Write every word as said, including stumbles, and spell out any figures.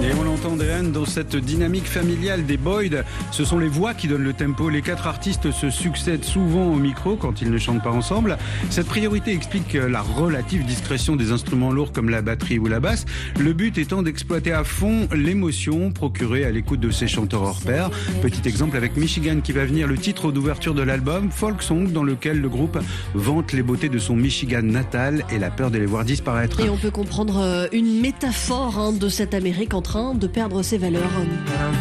Et on l'entendait Anne dans cette dynamique familiale des Boyd. Ce sont les voix qui donnent le tempo. Les quatre artistes se succèdent souvent au micro quand ils ne chantent pas ensemble. Cette priorité explique la relative discrétion des instruments lourds comme la batterie ou la basse. Le but étant d'exploiter à fond l'émotion procurée à l'écoute de ces chanteurs hors pair. Petit exemple avec Michigan qui va venir, le titre d'ouverture de l'album, Folk Song, dans lequel le groupe vante les beautés de son Michigan natal et la peur de les voir disparaître. Et on peut comprendre une métaphore hein, de cette Amérique en train de perdre ses valeurs.